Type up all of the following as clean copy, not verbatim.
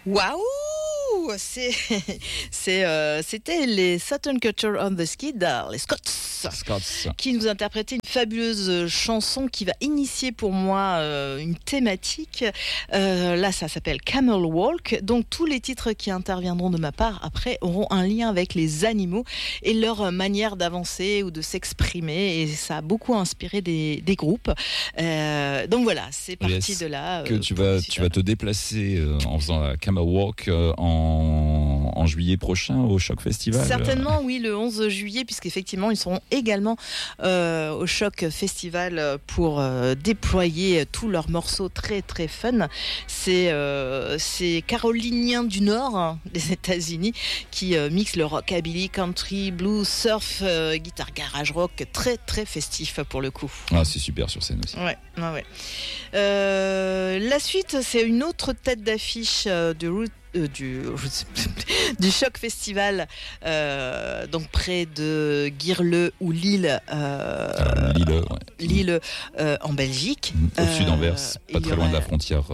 Waouh! C'était les Southern Culture on the Skid, les Scots, qui nous interprétaient une fabuleuse chanson qui va initier pour moi une thématique. Là, ça s'appelle Camel Walk. Donc, tous les titres qui interviendront de ma part après auront un lien avec les animaux et leur manière d'avancer ou de s'exprimer. Et ça a beaucoup inspiré des groupes. Donc voilà, c'est parti de là. Que tu vas te déplacer en faisant la Camel Walk en juillet prochain au Choc Festival. Certainement, oui, le 11 juillet, puisqu'effectivement, ils seront également au Choc Festival pour déployer tous leurs morceaux très, très fun. C'est Caroliniens du Nord, hein, des États-Unis, qui mixent le rockabilly, country, blues, surf, guitare garage rock, très, très festif pour le coup. Ah, c'est super sur scène aussi. Ouais. La suite, c'est une autre tête d'affiche du Choc Festival, donc près de Guirleux ou Lille, Lille en Belgique. Au-dessus d'Anvers, pas très loin de la frontière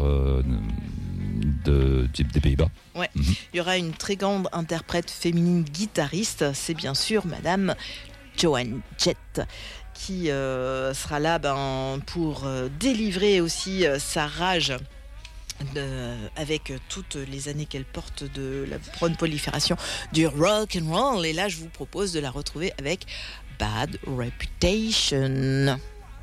des Pays-Bas. Ouais. Il y aura une très grande interprète féminine guitariste, c'est bien sûr Madame Joan Jett, qui sera là pour délivrer aussi sa rage avec toutes les années qu'elle porte de la bonne prolifération du rock and roll. Et là, je vous propose de la retrouver avec Bad Reputation.